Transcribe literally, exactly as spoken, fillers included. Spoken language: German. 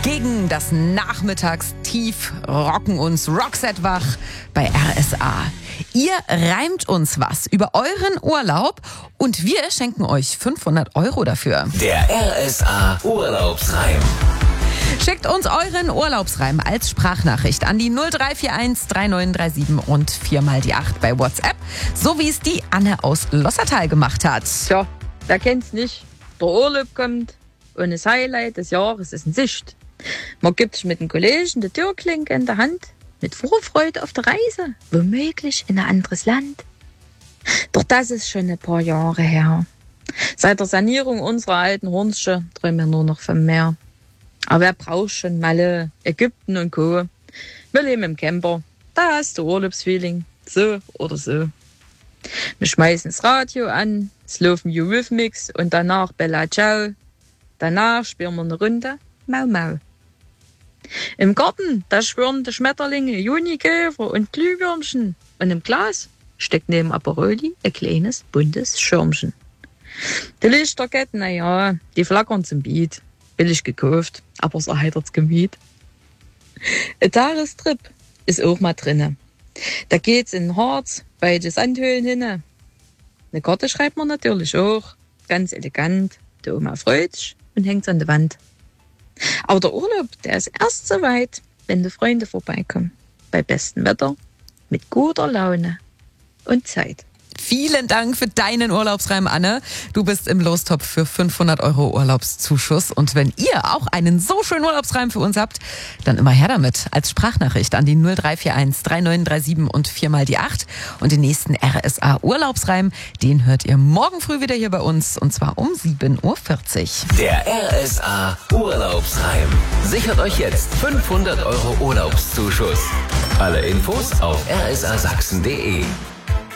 Gegen das Nachmittagstief rocken uns Roxette wach bei R S A. Ihr reimt uns was über euren Urlaub und wir schenken euch fünfhundert Euro dafür. Der R S A Urlaubsreim. Schickt uns euren Urlaubsreim als Sprachnachricht an die null drei vier eins drei neun drei sieben und viermal die acht bei WhatsApp, so wie es die Anne aus Lossertal gemacht hat. Tja, wer kennt's nicht? Der Urlaub kommt und das Highlight des Jahres ist in Sicht. Man gibt sich mit den Kollegen die Türklinke in der Hand, mit Vorfreude auf der Reise, womöglich in ein anderes Land. Doch das ist schon ein paar Jahre her. Seit der Sanierung unserer alten Hornsche träumen wir nur noch vom Meer. Aber wer braucht schon Malle, Ägypten und Co. Wir leben im Camper, da hast du Urlaubsfeeling, so oder so. Wir schmeißen das Radio an, es laufen Eurythmics und danach Bella Ciao. Danach spielen wir eine Runde Mau Mau. Im Garten, da schwirren die Schmetterlinge, Junikäfer und Glühwürmchen. Und im Glas steckt neben Aperoli ein kleines, buntes Schirmchen. Die Lichterketten, na ja, die flackern zum Beat. Billig gekauft, aber es erheitert's Gemüt. Ein Tagestrip ist auch mal drinne. Da geht's in Harz, bei den Sandhöhlen hinne. Eine Karte schreibt man natürlich auch, ganz elegant. Die Oma freut sich und hängt's an der Wand. Aber der Urlaub, der ist erst so weit, wenn die Freunde vorbeikommen. Bei bestem Wetter, mit guter Laune und Zeit. Vielen Dank für deinen Urlaubsreim, Anne. Du bist im Lostopf für fünfhundert Euro Urlaubszuschuss. Und wenn ihr auch einen so schönen Urlaubsreim für uns habt, dann immer her damit. Als Sprachnachricht an die null drei vier eins drei neun drei sieben und viermal die acht. Und den nächsten R S A Urlaubsreim, den hört ihr morgen früh wieder hier bei uns. Und zwar um sieben Uhr vierzig. Der R S A Urlaubsreim. Sichert euch jetzt fünfhundert Euro Urlaubszuschuss. Alle Infos auf r s a sachsen punkt d e.